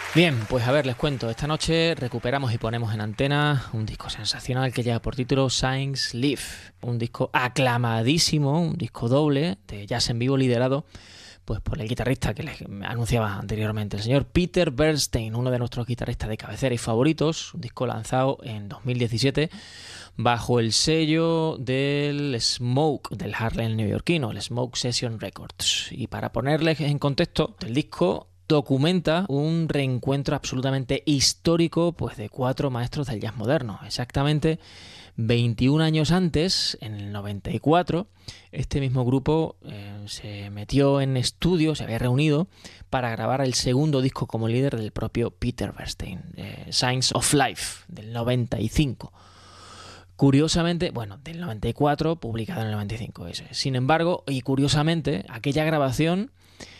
Bien, pues a ver, les cuento. Esta noche recuperamos y ponemos en antena un disco sensacional que lleva por título Science Live. Un disco aclamadísimo, un disco doble de jazz en vivo liderado pues por el guitarrista que les anunciaba anteriormente, el señor Peter Bernstein, uno de nuestros guitarristas de cabecera y favoritos. Un disco lanzado en 2017 bajo el sello del Smoke, del Harlem neoyorquino, el Smoke Session Records. Y para ponerles en contexto, el disco documenta un reencuentro absolutamente histórico pues de 4 maestros del jazz moderno. Exactamente 21 años antes, en el 94, este mismo grupo se metió en estudio, se había reunido para grabar el segundo disco como líder del propio Peter Bernstein, Science of Life, del 95. Curiosamente, bueno, del 94, publicado en el 95 ese. Sin embargo, y curiosamente, aquella grabación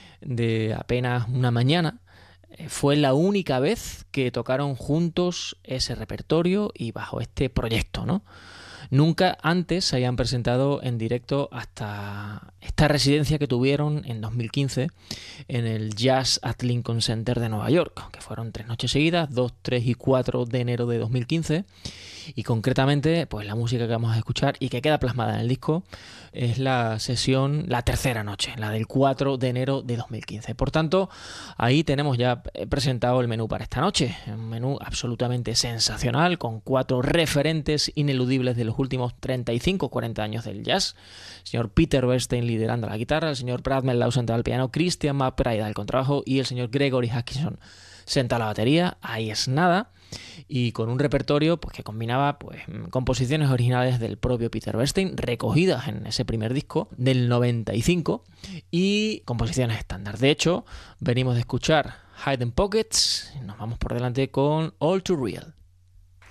de apenas una mañana fue la única vez que tocaron juntos ese repertorio y bajo este proyecto, ¿no? Nunca antes se habían presentado en directo hasta esta residencia que tuvieron en 2015 en el Jazz at Lincoln Center de Nueva York, que fueron 3 noches seguidas, 2, 3 y 4 de enero de 2015. Y concretamente, pues la música que vamos a escuchar y que queda plasmada en el disco es la sesión, la tercera noche, la del 4 de enero de 2015. Por tanto, ahí tenemos ya presentado el menú para esta noche. Un menú absolutamente sensacional, con 4 referentes ineludibles de los últimos 35-40 años del jazz. El señor Peter Bernstein liderando la guitarra, el señor Brad Mehldau sentado al piano, Christian McBride al contrabajo y el señor Gregory Hutchinson sentado a la batería. Ahí es nada. Y con un repertorio pues, que combinaba pues, composiciones originales del propio Peter Bernstein, recogidas en ese primer disco del 95, y composiciones estándar. De hecho, venimos de escuchar Hidden Pockets, nos vamos por delante con All Too Real.